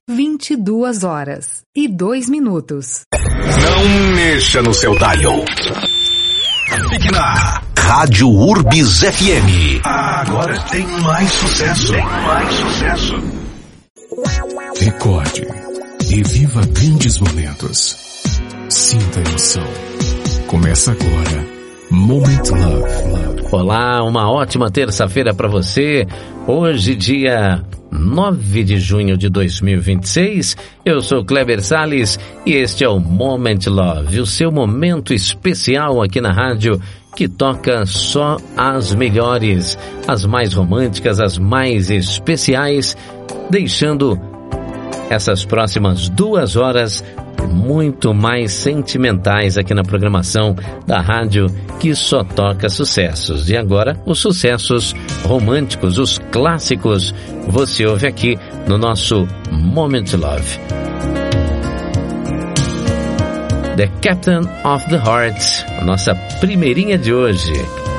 22h02. Não mexa no seu dial. Fique na Rádio Urbis FM. Agora tem mais sucesso. Recorde e viva grandes momentos. Sinta a emoção. Começa agora Moment Love. Olá, uma ótima terça-feira para você. Hoje, dia 9 de junho de 2026, eu sou Kleber Salles e este é o Moment Love, o seu momento especial aqui na rádio que toca só as melhores, as mais românticas, as mais especiais, deixando essas próximas 2 horas muito mais sentimentais aqui na programação da rádio que só toca sucessos. E agora, os sucessos românticos, os clássicos, você ouve aqui no nosso Moment Love. The Captain of the Heart, a nossa primeirinha de hoje.